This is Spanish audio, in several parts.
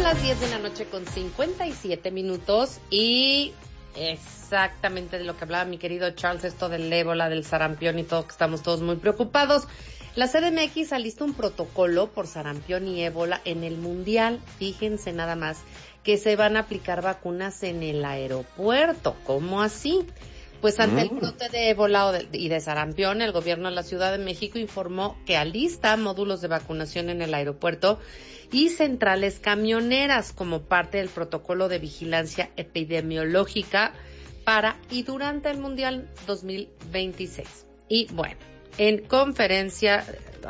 las 10 de la noche con 57 minutos y exactamente de lo que hablaba mi querido Charles, esto del ébola, del sarampión y todo, que estamos todos muy preocupados. La CDMX alista un protocolo por sarampión y ébola en el Mundial. Fíjense nada más que se van a aplicar vacunas en el aeropuerto. ¿Cómo así? Pues ante el brote de ébola y de sarampión, el gobierno de la Ciudad de México informó que alista módulos de vacunación en el aeropuerto y centrales camioneras como parte del protocolo de vigilancia epidemiológica para y durante el Mundial 2026. Y bueno, en conferencia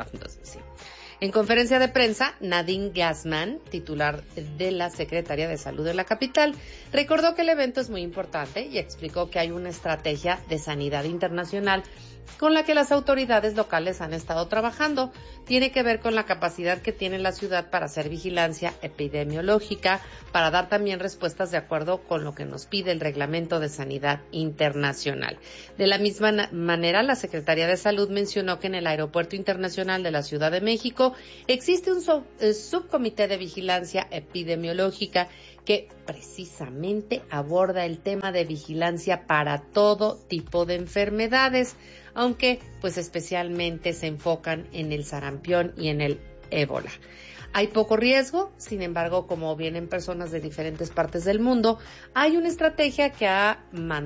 de prensa, Nadine Gassman, titular de la Secretaría de Salud de la capital, recordó que el evento es muy importante y explicó que hay una estrategia de sanidad internacional con la que las autoridades locales han estado trabajando. Tiene que ver con la capacidad que tiene la ciudad para hacer vigilancia epidemiológica, para dar también respuestas de acuerdo con lo que nos pide el Reglamento de Sanidad Internacional. De la misma manera, la Secretaría de Salud mencionó que en el Aeropuerto Internacional de la Ciudad de México existe un subcomité de vigilancia epidemiológica que precisamente aborda el tema de vigilancia para todo tipo de enfermedades, aunque pues especialmente se enfocan en el sarampión y en el ébola. Hay poco riesgo, sin embargo, como vienen personas de diferentes partes del mundo, hay una estrategia que ha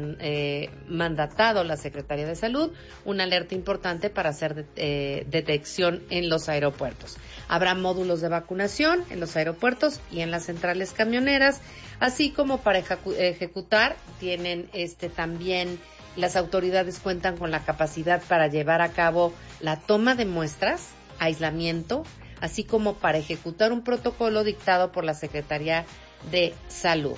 mandatado la Secretaría de Salud, una alerta importante para hacer detección en los aeropuertos. Habrá módulos de vacunación en los aeropuertos y en las centrales camioneras, así como para ejecutar, tienen también las autoridades cuentan con la capacidad para llevar a cabo la toma de muestras, aislamiento, así como para ejecutar un protocolo dictado por la Secretaría de Salud.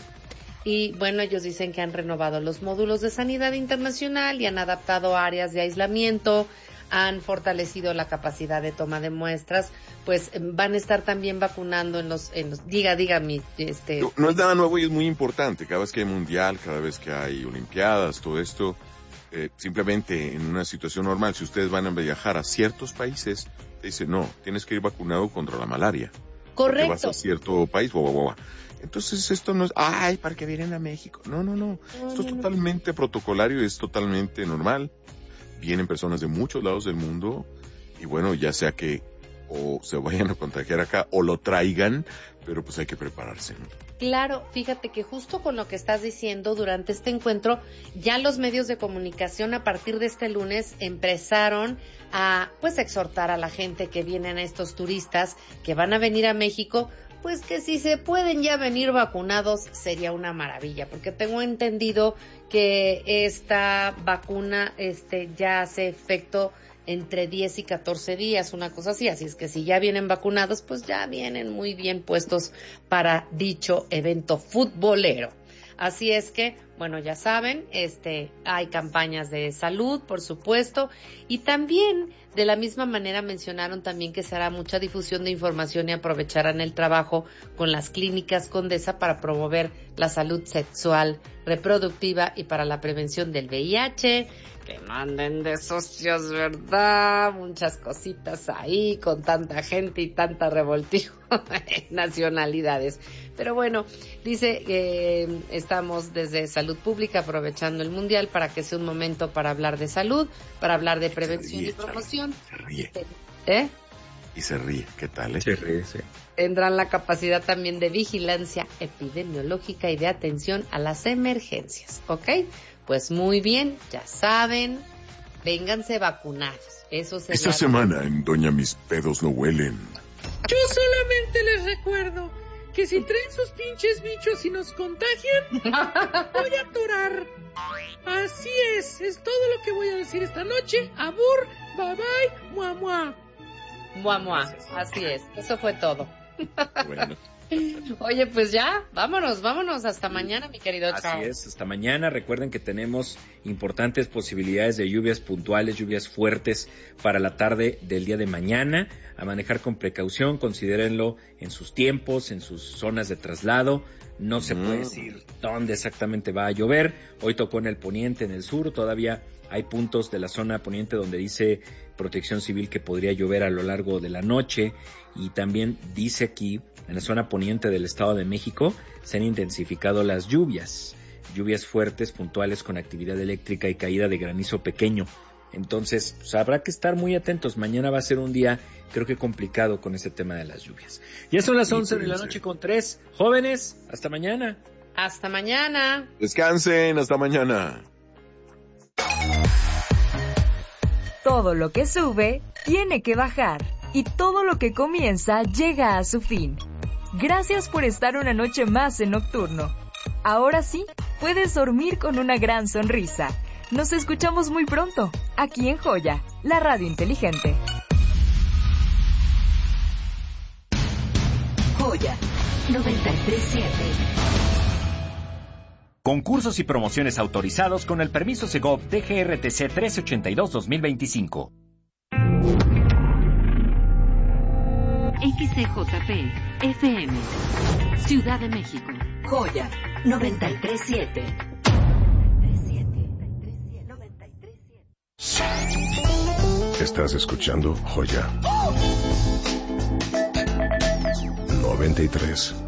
Y bueno, ellos dicen que han renovado los módulos de sanidad internacional y han adaptado áreas de aislamiento, han fortalecido la capacidad de toma de muestras, pues van a estar también vacunando en los dígame. No es nada nuevo y es muy importante. Cada vez que hay mundial, cada vez que hay olimpiadas, todo esto, simplemente en una situación normal, si ustedes van a viajar a ciertos países, te dicen, no, tienes que ir vacunado contra la malaria. Correcto. Porque vas a cierto país, Entonces esto no es, para que vienen a México. No. Esto es totalmente protocolario, es totalmente normal. Vienen personas de muchos lados del mundo y bueno, ya sea que o se vayan a contagiar acá o lo traigan, pero pues hay que prepararse, ¿no? Claro, fíjate que justo con lo que estás diciendo durante este encuentro, ya los medios de comunicación a partir de este lunes empezaron a pues exhortar a la gente que vienen, a estos turistas que van a venir a México, pues que si se pueden ya venir vacunados sería una maravilla, porque tengo entendido que esta vacuna ya hace efecto entre 10 y 14 días, una cosa así es que si ya vienen vacunados, pues ya vienen muy bien puestos para dicho evento futbolero. Así es que, bueno, ya saben, hay campañas de salud, por supuesto, y también de la misma manera mencionaron también que se hará mucha difusión de información y aprovecharán el trabajo con las clínicas Condesa para promover la salud sexual, reproductiva y para la prevención del VIH, que no anden de socios, ¿verdad? Muchas cositas ahí con tanta gente y tanta revoltijo de nacionalidades. Pero bueno, dice que estamos desde Salud Pública aprovechando el Mundial para que sea un momento para hablar de salud, para hablar de prevención y promoción. Se ríe. Y se ríe, ¿qué tal? Se ríe, sí. Tendrán la capacidad también de vigilancia epidemiológica y de atención a las emergencias, ¿ok? Pues muy bien, ya saben, vénganse vacunados. Eso sería. Esta semana en Doña Mis Pedos No Huelen. Yo solamente les recuerdo que si traen sus pinches bichos y nos contagian, voy a atorar. Así es todo lo que voy a decir esta noche. Abur, bye bye, mua mua. Mua mua, así es, eso fue todo. Bueno. Oye, pues ya, vámonos, hasta mañana, mi querido Charles. Así es, hasta mañana. Recuerden que tenemos importantes posibilidades de lluvias puntuales, lluvias fuertes para la tarde del día de mañana. A manejar con precaución, considérenlo en sus tiempos, en sus zonas de traslado. No se puede decir dónde exactamente va a llover. Hoy tocó en el poniente, en el sur, todavía hay puntos de la zona poniente donde dice Protección Civil que podría llover a lo largo de la noche, y también dice aquí en la zona poniente del Estado de México se han intensificado las lluvias fuertes, puntuales, con actividad eléctrica y caída de granizo pequeño. Entonces, pues, habrá que estar muy atentos. Mañana va a ser un día, creo que complicado con este tema de las lluvias. Ya son las 11 de la noche con 3. Jóvenes, hasta mañana. Hasta mañana. Descansen, hasta mañana. Todo lo que sube, tiene que bajar. Y todo lo que comienza, llega a su fin. Gracias por estar una noche más en Nocturno. Ahora sí, puedes dormir con una gran sonrisa. Nos escuchamos muy pronto, aquí en Joya, la radio inteligente. Joya 93.7. Concursos y promociones autorizados con el permiso Segov DGRTC 1382-2025. XCJP FM, Ciudad de México. Joya 93.7. Estás escuchando Joya 93.